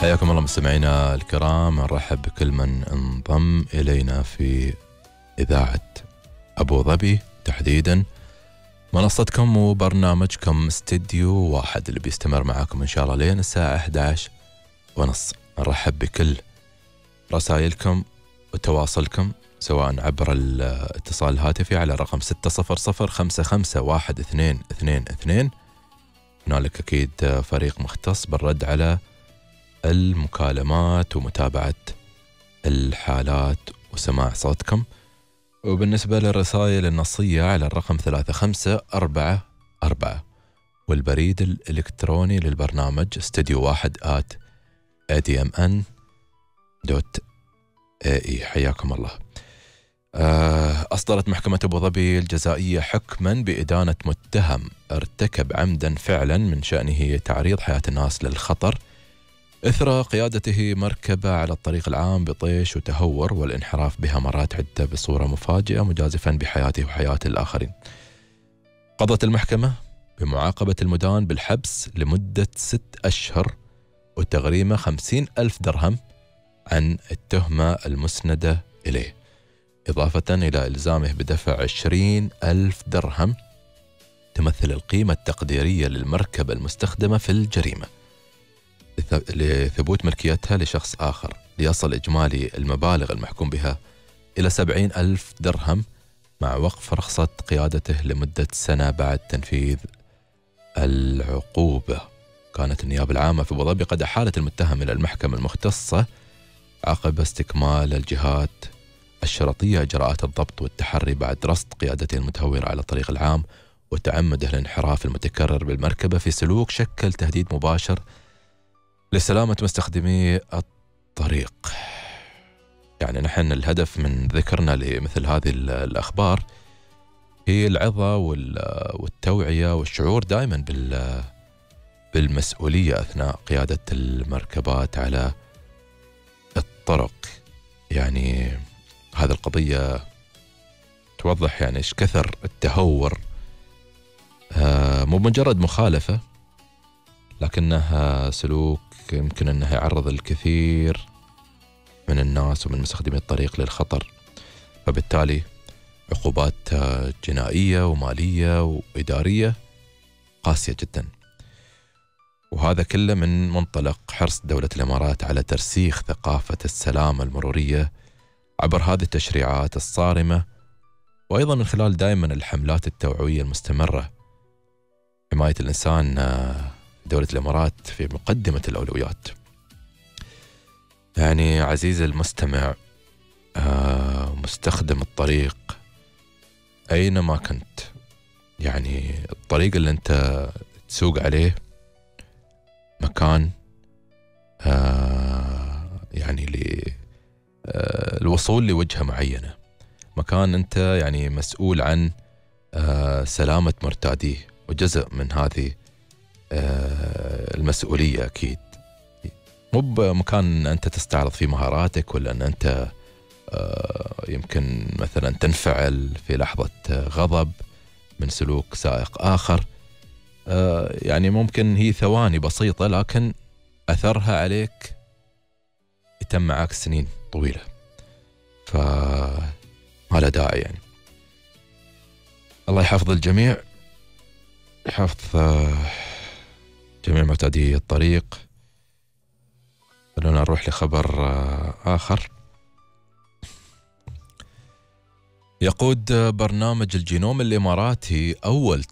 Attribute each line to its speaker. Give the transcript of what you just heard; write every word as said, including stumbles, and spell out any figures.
Speaker 1: حياكم الله مستمعينا الكرام، نرحب بكل من انضم إلينا في إذاعة أبو ظبي، تحديدا منصتكم وبرنامجكم استديو واحد اللي بيستمر معاكم إن شاء الله لين الساعة أحد عشر ونص. نرحب بكل رسائلكم وتواصلكم سواء عبر الاتصال الهاتفي على رقم ستة صفر صفر خمسة خمسة واحد اثنين اثنين اثنين. هنالك أكيد فريق مختص بالرد على المكالمات ومتابعة الحالات وسماع صوتكم. وبالنسبة للرسائل النصية على الرقم ثلاثة خمسة أربعة أربعة، والبريد الإلكتروني للبرنامج استديو واحد آت إيه دي إم إن دوت إيه إي. حياكم الله. أصدرت محكمة أبو ظبي الجزائية حكما بإدانة متهم ارتكب عمدا فعلا من شأنه تعريض حياة الناس للخطر إثر قيادته مركبة على الطريق العام بطيش وتهور والانحراف بها مرات عدة بصورة مفاجئة مجازفا بحياته وحياة الآخرين. قضت المحكمة بمعاقبة المدان بالحبس لمدة ست أشهر وتغريمه خمسين ألف درهم عن التهمة المسندة إليه، إضافة إلى إلزامه بدفع عشرين ألف درهم تمثل القيمة التقديرية للمركبة المستخدمة في الجريمة لثبوت ملكيتها لشخص آخر، ليصل إجمالي المبالغ المحكوم بها إلى سبعين ألف درهم مع وقف رخصة قيادته لمدة سنة بعد تنفيذ العقوبة. كانت النيابة العامة في أبو ظبي قد أحالت المتهم إلى المحكمة المختصة عقب استكمال الجهات الشرطية إجراءات الضبط والتحري بعد رصد قيادته المتهورة على الطريق العام وتعمده الانحراف المتكرر بالمركبة في سلوك شكل تهديد مباشر لسلامة مستخدمي الطريق. يعني نحن الهدف من ذكرنا لمثل هذه الأخبار هي العظة والتوعية والشعور دائما بالمسؤولية أثناء قيادة المركبات على الطرق. يعني هذه القضية توضح يعني إيش كثر التهور، آه مو مجرد مخالفة لكنها سلوك يمكن أنها يعرض الكثير من الناس ومن مستخدمي الطريق للخطر، فبالتالي عقوبات جنائية ومالية وإدارية قاسية جدا. وهذا كله من منطلق حرص دولة الإمارات على ترسيخ ثقافة السلامة المرورية عبر هذه التشريعات الصارمة، وأيضا من خلال دائما الحملات التوعوية المستمرة. حماية الإنسان دولة الإمارات في مقدمة الأولويات. يعني عزيزي المستمع، مستخدم الطريق أينما كنت، يعني الطريق اللي أنت تسوق عليه مكان يعني للوصول لوجهة معينة، مكان أنت يعني مسؤول عن سلامة مرتاديه، وجزء من هذه المسؤولية أكيد مو بمكان أنت تستعرض فيه مهاراتك، ولا أن أنت يمكن مثلا تنفعل في لحظة غضب من سلوك سائق آخر. يعني ممكن هي ثواني بسيطة لكن أثرها عليك يتم معك سنين طويلة، فما له داعي. يعني الله يحفظ الجميع، يحفظ جميع معتادي الطريق. خلونا نروح لخبر آخر. يقود برنامج الجينوم الإماراتي أول